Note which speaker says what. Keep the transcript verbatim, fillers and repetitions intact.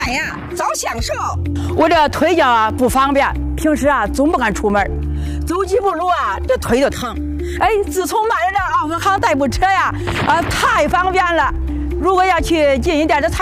Speaker 1: 哎呀，早享受。
Speaker 2: 我这腿脚啊不方便，平时啊总不敢出门，走几步路啊这腿就疼。哎，自从买了这奥克康代步车呀，啊太方便了。如果要去近一点的菜